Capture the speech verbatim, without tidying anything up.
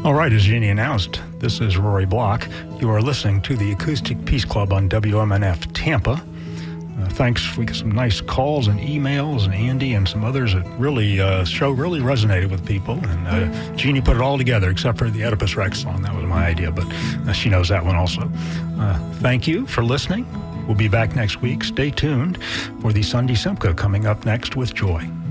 All right, as Jeannie announced, this is Rory Block. You are listening to the Acoustic Peace Club on W M N F Tampa. Uh, thanks. We got some nice calls and emails, and Andy and some others that really, uh, show really resonated with people. And uh, Jeannie put it all together, except for the Oedipus Rex song. That was my idea, but uh, she knows that one also. Uh, thank you for listening. We'll be back next week. Stay tuned for the Sunday Simca coming up next with Joy.